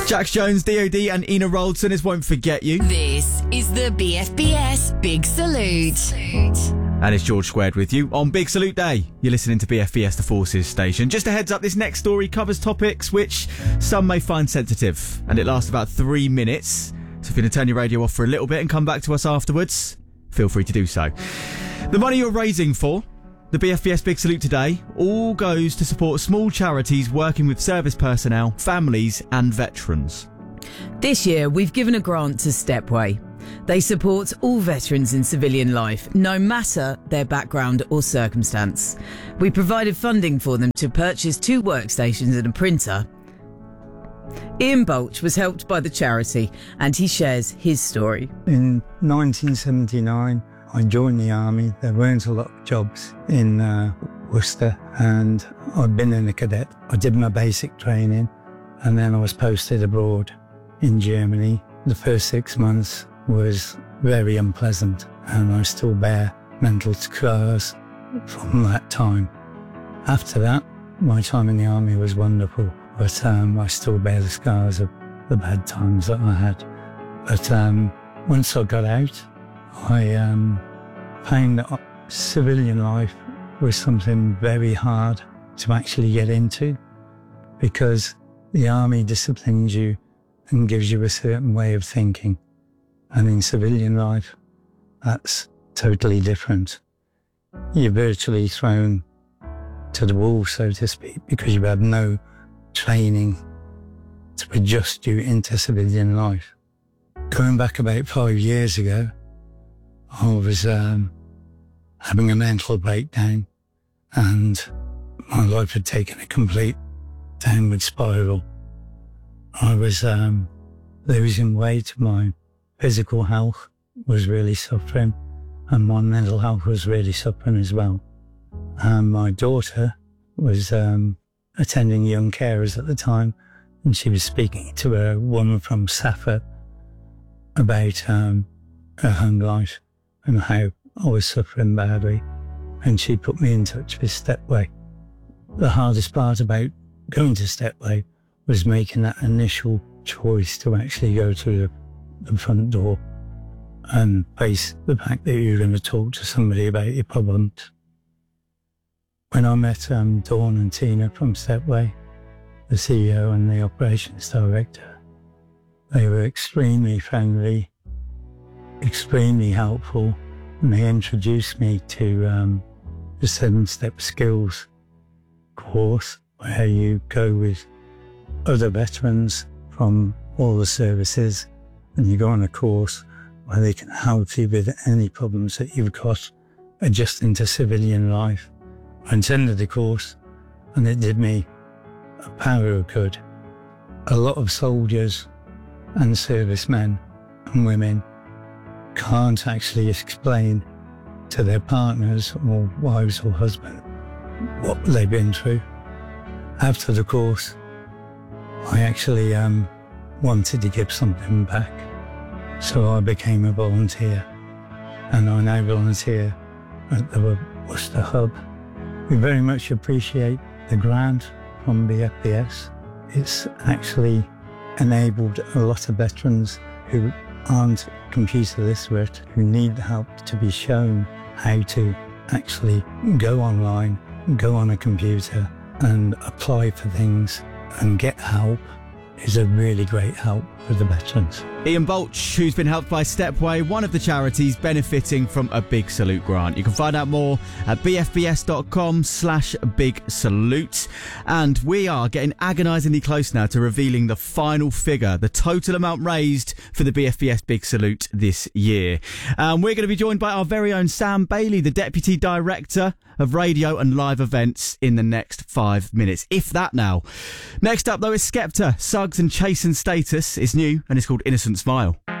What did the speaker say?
Jax Jones, DOD and Ina Roldson won't forget you. This is the BFBS Big Salute. And it's George Squared with you on Big Salute Day. You're listening to BFBS, the Forces station. Just a heads up, this next story covers topics which some may find sensitive, and it lasts about 3 minutes. So if you're going to turn your radio off for a little bit and come back to us afterwards, feel free to do so. The money you're raising for the BFBS Big Salute today all goes to support small charities working with service personnel, families and veterans. This year, we've given a grant to Stepway. They support all veterans in civilian life, no matter their background or circumstance. We provided funding for them to purchase 2 workstations and a printer. Ian Bulch was helped by the charity, and he shares his story. In 1979, I joined the army. There weren't a lot of jobs in Worcester, and I'd been in a cadet. I did my basic training, and then I was posted abroad in Germany. The first 6 months was very unpleasant, and I still bear mental scars from that time. After that, my time in the army was wonderful, but I still bear the scars of the bad times that I had. But once I got out, I found that civilian life was something very hard to actually get into, because the army disciplines you and gives you a certain way of thinking. And in civilian life, that's totally different. You're virtually thrown to the wolves, so to speak, because you have no training to adjust you into civilian life. Going back about 5 years ago, I was having a mental breakdown, and my life had taken a complete downward spiral. I was losing weight, my physical health was really suffering, and my mental health was really suffering as well. And my daughter was attending young carers at the time, and she was speaking to a woman from Safford about her home life and how I was suffering badly, and she put me in touch with Stepway. The hardest part about going to Stepway was making that initial choice to actually go through the front door and face the fact that you're going to talk to somebody about your problems. When I met Dawn and Tina from Stepway, the CEO and the operations director, they were extremely friendly, extremely helpful, and they introduced me to the 7-Step Skills course, where you go with other veterans from all the services, and you go on a course where they can help you with any problems that you've got adjusting to civilian life. I attended the course, and it did me a power of good. A lot of soldiers and servicemen and women can't actually explain to their partners or wives or husbands what they've been through. After the course, I actually wanted to give something back, so I became a volunteer, and I now volunteer at the Worcester Hub. We very much appreciate the grant from the BFBS. It's actually enabled a lot of veterans who aren't computer literate, who need the help, to be shown how to actually go online, go on a computer and apply for things and get help. Is a really great help for the veterans. Ian Bulch, who's been helped by Stepway, one of the charities benefiting from a Big Salute grant. You can find out more at bfbs.com/Big Salute. And we are getting agonisingly close now to revealing the final figure, the total amount raised for the BFBS Big Salute this year. We're going to be joined by our very own Sam Bailey, the Deputy Director of Radio and Live Events, in the next 5 minutes, if that now. Next up, though, is Skepta. Suggs and Chase and Status is new, and it's called Innocent Smile.